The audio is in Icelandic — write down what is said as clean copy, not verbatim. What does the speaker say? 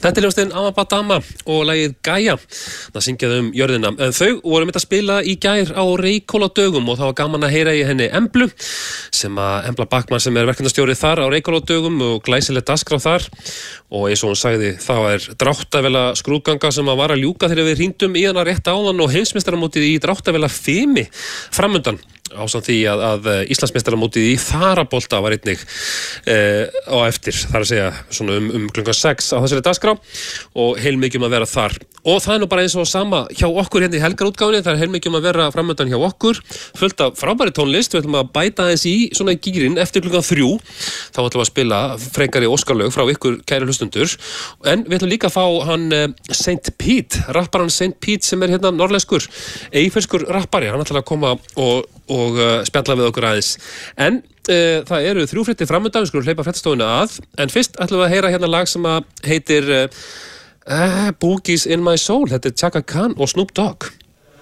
Þetta hljómsveitin Amabadama og lagið Gaia. Það syngjaði jörðina. Þau voru að spila í gær á Reykhóladögum og það var gaman að heyra í henni Emblu, Embla Backman sem verkefnastjóri þar á Reykhóladögum og glæsileg dagskrá þar. Og eins og hún sagði, það var dráttarvéla skrúðganga sem var að ljúka þegar við hringdum í hana rétt áðan og heimsmeistaramótið í dráttarvéla fimi framundan. Ásamt því að Íslandsmeistaramótið í þarabolta var einnig á eftir, þar að segja svona klukkan 6 á þessari dagskrá og heilmikið að vera þar. Og það nú bara eins og sama hjá okkur hérna í helgarútgáfunni, það heilmikið að vera framöndan hjá okkur, fullt af frábæri tónlist, við ætlum að bæta aðeins í svona gírinn eftir klukkan 3, þá ætlum við að spila frekari Óskarlög frá ykkur kæru hlustundur, en við ætlum líka að fá hann Saint Pete, rapparan Saint Pete sem hérna norrlenskur, eyfellskur rappari, hann ætlar að koma og spjalla við okkur aðeins. En það eru 3 fréttir framundan, við skulum hleypa fréttastofuna að, en fyrst ætlum við að heyra hérna lag sem heitir Boogies in my soul, þetta Chaka Khan og Snoop Dogg.